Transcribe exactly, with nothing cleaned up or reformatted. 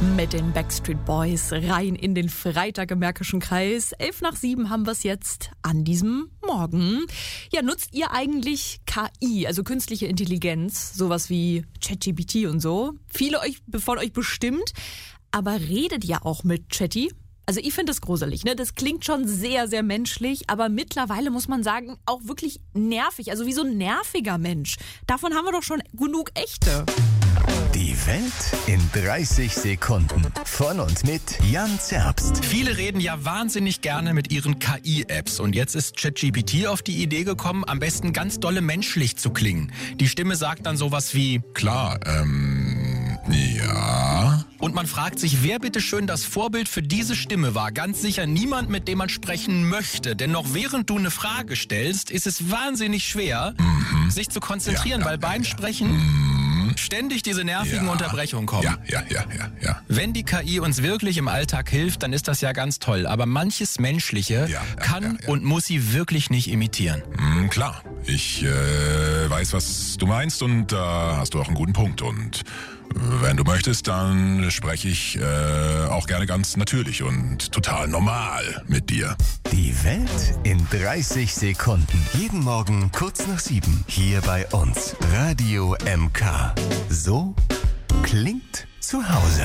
Mit den Backstreet Boys rein in den Freitag im Märkischen Kreis. Elf nach sieben haben wir es jetzt an diesem Morgen. Ja, nutzt ihr eigentlich K I, also künstliche Intelligenz, sowas wie ChatGPT und so? Viele euch, von euch bestimmt, aber redet ihr auch mit Chatty? Also ich finde das gruselig, ne? Das klingt schon sehr, sehr menschlich, aber mittlerweile muss man sagen, auch wirklich nervig, also wie so ein nerviger Mensch. Davon haben wir doch schon genug echte. Die Welt in dreißig Sekunden. Von und mit Jan Zerbst. Viele reden ja wahnsinnig gerne mit ihren K I-Apps. Und jetzt ist ChatGPT auf die Idee gekommen, am besten ganz dolle menschlich zu klingen. Die Stimme sagt dann sowas wie, Klar, ähm, ja. und man fragt sich, wer bitteschön das Vorbild für diese Stimme war. Ganz sicher niemand, mit dem man sprechen möchte. Denn noch während du eine Frage stellst, ist es wahnsinnig schwer, mhm. sich zu konzentrieren, ja, ja, weil beim ja, Sprechen mhm. ständig diese nervigen ja. Unterbrechungen kommen. Ja, ja, ja, ja, ja. Wenn die K I uns wirklich im Alltag hilft, dann ist das ja ganz toll. Aber manches Menschliche Ja, ja, kann ja, ja. und muss sie wirklich nicht imitieren. Hm, klar, ich äh, weiß, was du meinst und da hast du auch einen guten Punkt. Und wenn du möchtest, dann spreche ich äh, auch gerne ganz natürlich und total normal mit dir. Die Welt in dreißig Sekunden. Jeden Morgen kurz nach sieben. Hier bei uns. Radio M K. So klingt zu Hause.